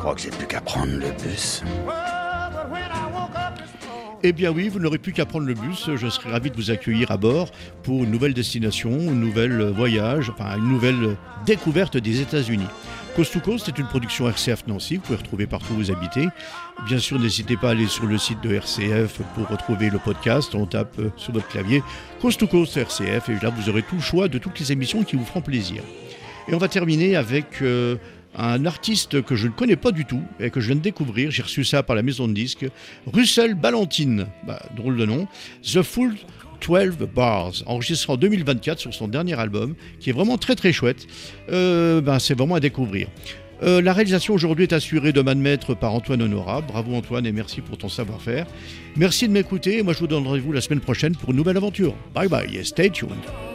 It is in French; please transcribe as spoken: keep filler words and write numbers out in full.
crois que j'ai plus qu'à prendre le bus. Eh bien oui, vous n'aurez plus qu'à prendre le bus. Je serai ravi de vous accueillir à bord pour une nouvelle destination, un nouvel voyage, enfin une nouvelle découverte des États-Unis. Coast to Coast est une production R C F Nancy, vous pouvez retrouver partout où vous habitez. Bien sûr, n'hésitez pas à aller sur le site de R C F pour retrouver le podcast. On tape sur votre clavier Coast to Coast R C F et là vous aurez tout le choix de toutes les émissions qui vous feront plaisir. Et on va terminer avec euh, un artiste que je ne connais pas du tout et que je viens de découvrir. J'ai reçu ça par la maison de disques. Russell Ballantine, bah, drôle de nom. The Full douze Bars, enregistré en deux mille vingt-quatre sur son dernier album, qui est vraiment très très chouette. Euh, ben, c'est vraiment à découvrir. Euh, la réalisation aujourd'hui est assurée de main de maître par Antoine Honora. Bravo Antoine et merci pour ton savoir-faire. Merci de m'écouter. Moi je vous donne rendez-vous la semaine prochaine pour une nouvelle aventure. Bye bye et stay tuned.